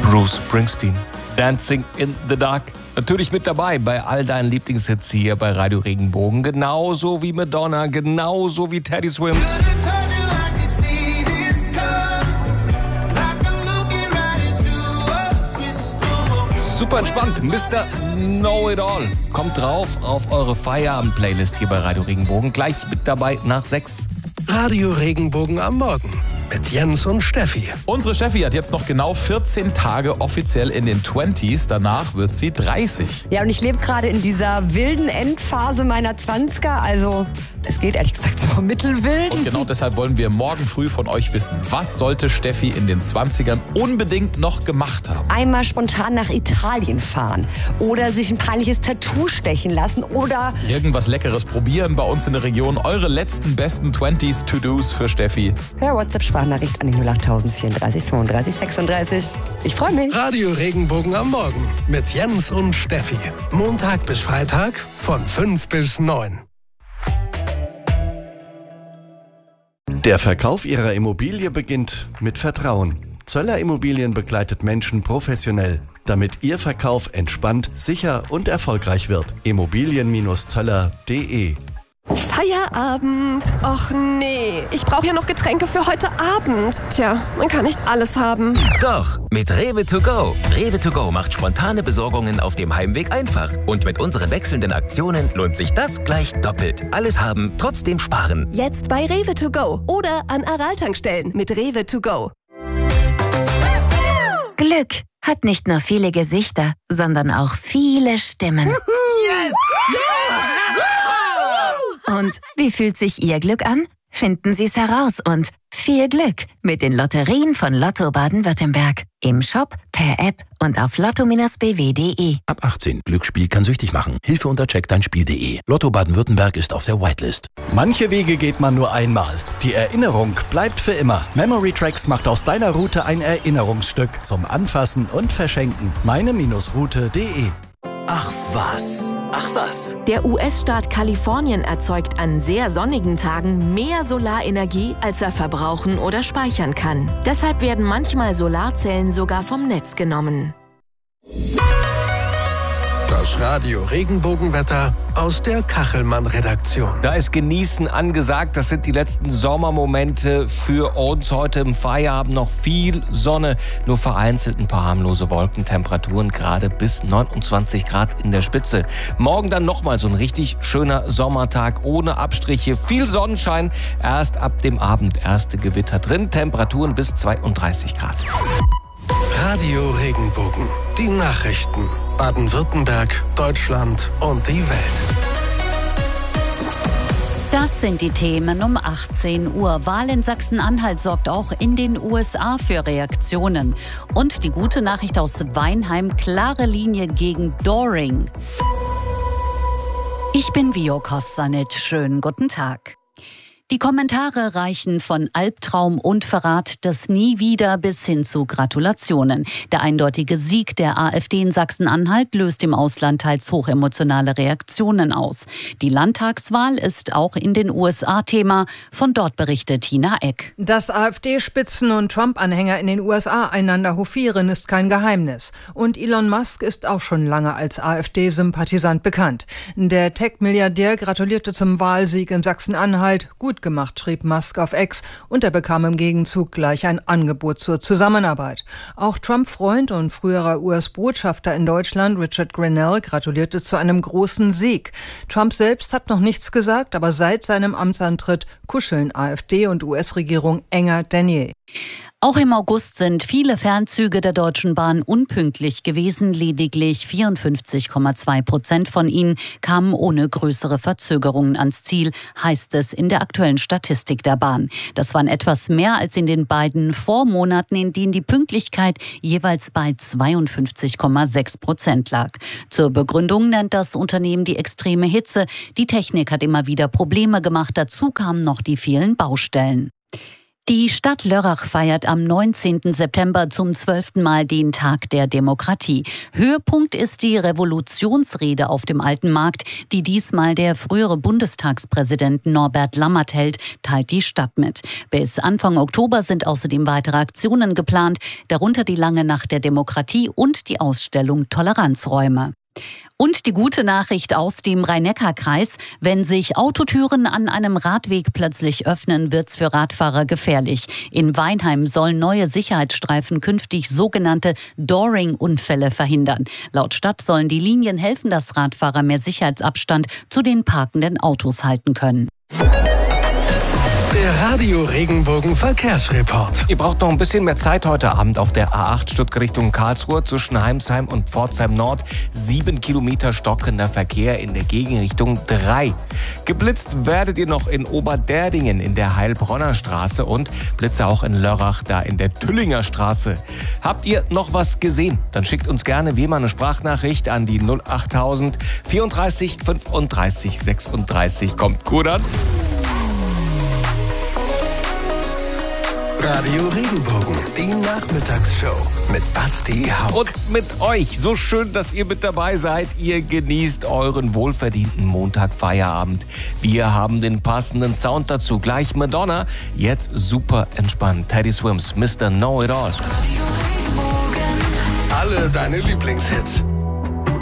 Bruce Springsteen. Dancing in the Dark. Natürlich mit dabei bei all deinen Lieblingshits hier bei Radio Regenbogen. Genauso wie Madonna, genauso wie Teddy Swims. Super entspannt, Mr. Know-It-All. Kommt drauf auf eure Feierabend-Playlist hier bei Radio Regenbogen. Gleich mit dabei nach 6. Radio Regenbogen am Morgen mit Jens und Steffi. Unsere Steffi hat jetzt noch genau 14 Tage offiziell in den 20s. Danach wird sie 30. Ja, und ich lebe gerade in dieser wilden Endphase meiner 20er. Also, es geht ehrlich gesagt so mittelwild. Und genau deshalb wollen wir morgen früh von euch wissen, was sollte Steffi in den 20ern unbedingt noch gemacht haben? Einmal spontan nach Italien fahren oder sich ein peinliches Tattoo stechen lassen oder Irgendwas Leckeres probieren bei uns in der Region. Eure letzten besten 20s To-Dos für Steffi. per WhatsApp-Sprachnachricht an die 08000 34 35 36. Ich freue mich. Radio Regenbogen am Morgen mit Jens und Steffi. Montag bis Freitag von 5 bis 9. Der Verkauf Ihrer Immobilie beginnt mit Vertrauen. Zöller Immobilien begleitet Menschen professionell, damit Ihr Verkauf entspannt, sicher und erfolgreich wird. Immobilien-zöller.de. Feierabend. Och nee, ich brauche ja noch Getränke für heute Abend. Tja, man kann nicht alles haben. Doch, mit Rewe to go. Rewe to go macht spontane Besorgungen auf dem Heimweg einfach. Und mit unseren wechselnden Aktionen lohnt sich das gleich doppelt. Alles haben, trotzdem sparen. Jetzt bei Rewe to go oder an Aral-Tankstellen mit Rewe to go. Glück hat nicht nur viele Gesichter, sondern auch viele Stimmen. Und wie fühlt sich Ihr Glück an? Finden Sie es heraus und viel Glück mit den Lotterien von Lotto Baden-Württemberg. Im Shop, per App und auf lotto-bw.de. Ab 18. Glücksspiel kann süchtig machen. Hilfe unter checkdeinspiel.de. Lotto Baden-Württemberg ist auf der Whitelist. Manche Wege geht man nur einmal. Die Erinnerung bleibt für immer. Memory Tracks macht aus deiner Route ein Erinnerungsstück zum Anfassen und Verschenken. meine-route.de. Ach was. Der US-Staat Kalifornien erzeugt an sehr sonnigen Tagen mehr Solarenergie, als er verbrauchen oder speichern kann. Deshalb werden manchmal Solarzellen sogar vom Netz genommen. Das Radio Regenbogenwetter aus der Kachelmann-Redaktion. Da ist Genießen angesagt. Das sind die letzten Sommermomente für uns. Heute im Feierabend noch viel Sonne. Nur vereinzelt ein paar harmlose Wolkentemperaturen, gerade bis 29 Grad in der Spitze. Morgen dann nochmal so ein richtig schöner Sommertag ohne Abstriche. Viel Sonnenschein. Erst ab dem Abend erste Gewitter drin. Temperaturen bis 32 Grad. Radio Regenbogen. Die Nachrichten. Baden-Württemberg, Deutschland und die Welt. Das sind die Themen um 18 Uhr. Wahl in Sachsen-Anhalt sorgt auch in den USA für Reaktionen. Und die gute Nachricht aus Weinheim, klare Linie gegen Doring. Ich bin Vio Kostanic. Schönen guten Tag. Die Kommentare reichen von Albtraum und Verrat des Nie wieder bis hin zu Gratulationen. Der eindeutige Sieg der AfD in Sachsen-Anhalt löst im Ausland teils hochemotionale Reaktionen aus. Die Landtagswahl ist auch in den USA Thema. Von dort berichtet Tina Eck. Dass AfD-Spitzen und Trump-Anhänger in den USA einander hofieren, ist kein Geheimnis. Und Elon Musk ist auch schon lange als AfD-Sympathisant bekannt. Der Tech-Milliardär gratulierte zum Wahlsieg in Sachsen-Anhalt. Gut gemacht, schrieb Musk auf X, und er bekam im Gegenzug gleich ein Angebot zur Zusammenarbeit. Auch Trump-Freund und früherer US-Botschafter in Deutschland, Richard Grenell, gratulierte zu einem großen Sieg. Trump selbst hat noch nichts gesagt, aber seit seinem Amtsantritt kuscheln AfD und US-Regierung enger denn je. Auch im August sind viele Fernzüge der Deutschen Bahn unpünktlich gewesen. Lediglich 54,2% von ihnen kamen ohne größere Verzögerungen ans Ziel, heißt es in der aktuellen Statistik der Bahn. Das waren etwas mehr als in den beiden Vormonaten, in denen die Pünktlichkeit jeweils bei 52,6% lag. Zur Begründung nennt das Unternehmen die extreme Hitze. Die Technik hat immer wieder Probleme gemacht. Dazu kamen noch die vielen Baustellen. Die Stadt Lörrach feiert am 19. September zum 12. Mal den Tag der Demokratie. Höhepunkt ist die Revolutionsrede auf dem Alten Markt, die diesmal der frühere Bundestagspräsident Norbert Lammert hält, teilt die Stadt mit. Bis Anfang Oktober sind außerdem weitere Aktionen geplant, darunter die lange Nacht der Demokratie und die Ausstellung Toleranzräume. Und die gute Nachricht aus dem Rhein-Neckar-Kreis: Wenn sich Autotüren an einem Radweg plötzlich öffnen, wird's für Radfahrer gefährlich. In Weinheim sollen neue Sicherheitsstreifen künftig sogenannte Dooring-Unfälle verhindern. Laut Stadt sollen die Linien helfen, dass Radfahrer mehr Sicherheitsabstand zu den parkenden Autos halten können. Der Radio Regenbogen Verkehrsreport. Ihr braucht noch ein bisschen mehr Zeit heute Abend auf der A8 Stuttgart Richtung Karlsruhe zwischen Heimsheim und Pforzheim Nord. 7 Kilometer stockender Verkehr in der Gegenrichtung 3. Geblitzt werdet ihr noch in Oberderdingen in der Heilbronner Straße und Blitze auch in Lörrach, da in der Tüllinger Straße. Habt ihr noch was gesehen? Dann schickt uns gerne wie immer eine Sprachnachricht an die 08000 34 35 36. Kommt gut an. Radio Regenbogen, die Nachmittagsshow mit Basti Hauck. Und mit euch. So schön, dass ihr mit dabei seid. Ihr genießt euren wohlverdienten Montagfeierabend. Wir haben den passenden Sound dazu. Gleich Madonna. Jetzt super entspannt. Teddy Swims, Mr. Know It All. Alle deine Lieblingshits.